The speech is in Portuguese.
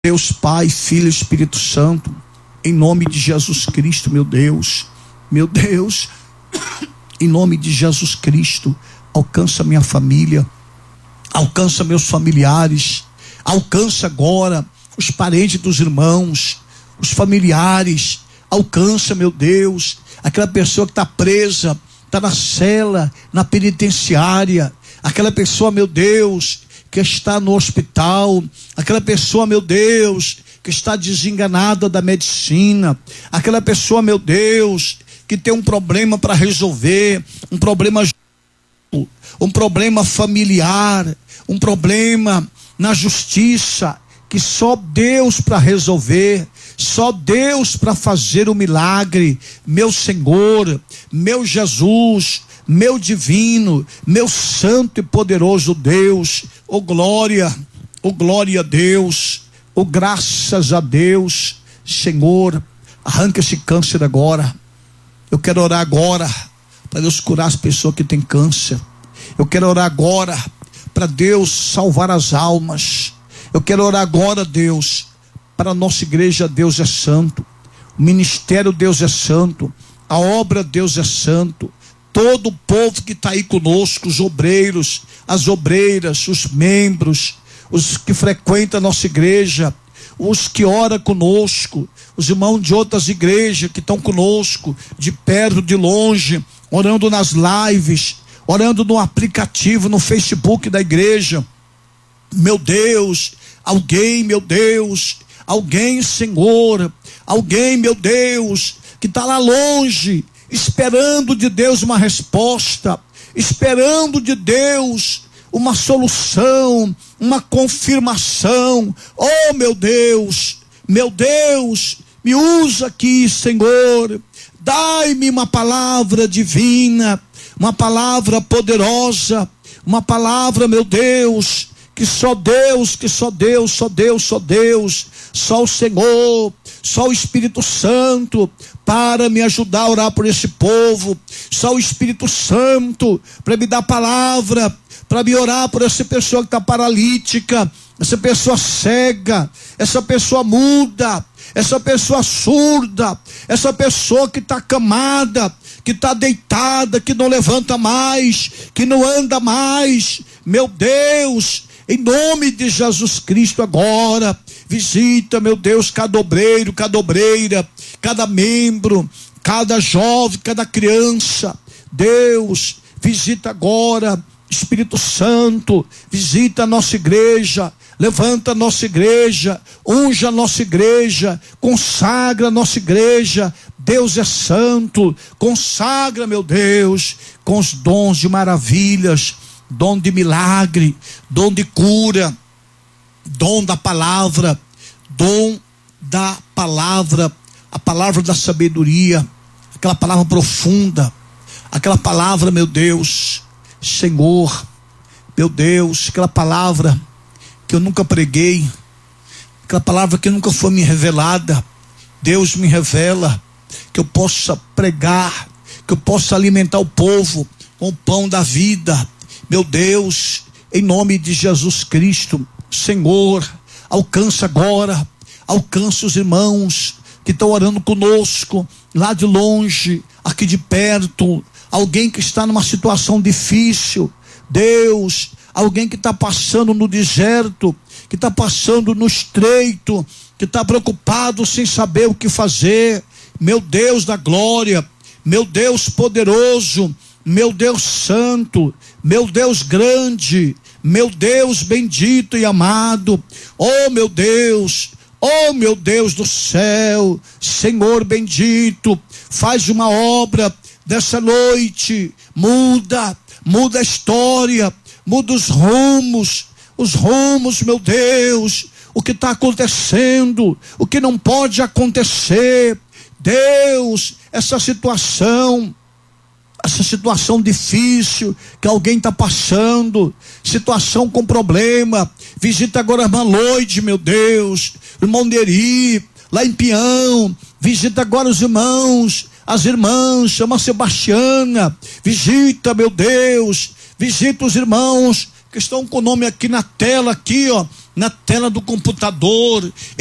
Deus Pai, Filho e Espírito Santo, em nome de Jesus Cristo, meu Deus, em nome de Jesus Cristo, alcança minha família, alcança meus familiares, alcança agora os parentes dos irmãos, os familiares, alcança, meu Deus, aquela pessoa que está presa, está na cela, na penitenciária, aquela pessoa, meu Deus, que está no hospital, aquela pessoa, meu Deus, que está desenganada da medicina, aquela pessoa, meu Deus, que tem um problema para resolver, um problema familiar, um problema na justiça, que só Deus para resolver, só Deus para fazer o milagre. Meu Senhor, meu Jesus, meu divino, meu santo e poderoso Deus, oh glória a Deus, oh graças a Deus. Senhor, arranca esse câncer agora. Eu quero orar agora para Deus curar as pessoas que têm câncer. Eu quero orar agora para Deus salvar as almas. Eu quero orar agora, Deus, para a nossa igreja. Deus é santo, o ministério Deus é santo, a obra Deus é santo. Todo o povo que está aí conosco, os obreiros, as obreiras, os membros, os que frequentam a nossa igreja, os que oram conosco, os irmãos de outras igrejas que estão conosco, de perto, de longe, orando nas lives, orando no aplicativo, no Facebook da igreja. Meu Deus, alguém, Senhor, alguém, meu Deus, que está lá longe, esperando de Deus uma resposta, esperando de Deus uma solução, uma confirmação. Oh, meu Deus, me usa aqui, Senhor, dai-me uma palavra divina, uma palavra poderosa, uma palavra, meu Deus, que só Deus, só o Senhor, só o Espírito Santo para me ajudar a orar por esse povo, só o Espírito Santo para me dar palavra, para me orar por essa pessoa que está paralítica, essa pessoa cega, essa pessoa muda, essa pessoa surda, essa pessoa que está acamada, que está deitada, que não levanta mais, que não anda mais. Meu Deus, em nome de Jesus Cristo agora, visita, meu Deus, cada obreiro, cada obreira, cada membro, cada jovem, cada criança. Deus, visita agora, Espírito Santo, visita a nossa igreja, levanta a nossa igreja, unja a nossa igreja, consagra a nossa igreja. Deus é santo, consagra, meu Deus, com os dons de maravilhas, dom de milagre, dom de cura, dom da palavra, a palavra da sabedoria, aquela palavra profunda, aquela palavra, meu Deus, Senhor, meu Deus, aquela palavra que eu nunca preguei, aquela palavra que nunca foi me revelada. Deus me revela, que eu possa pregar, que eu possa alimentar o povo com o pão da vida. Meu Deus, em nome de Jesus Cristo, Senhor, alcança agora, alcança os irmãos que estão orando conosco, lá de longe, aqui de perto, alguém que está numa situação difícil. Deus, alguém que está passando no deserto, que está passando no estreito, que está preocupado sem saber o que fazer. Meu Deus da glória, meu Deus poderoso, meu Deus santo, meu Deus grande, meu Deus bendito e amado. Oh meu Deus do céu, Senhor bendito, faz uma obra dessa noite, muda a história, muda os rumos, meu Deus, o que está acontecendo, o que não pode acontecer. Deus, essa situação difícil que alguém está passando, situação com problema, visita agora a irmã Loide, meu Deus, irmão Neri, lá em Pião, visita agora os irmãos, as irmãs, chama Sebastiana, visita, meu Deus, visita os irmãos que estão com o nome aqui na tela, aqui, ó, na tela do computador.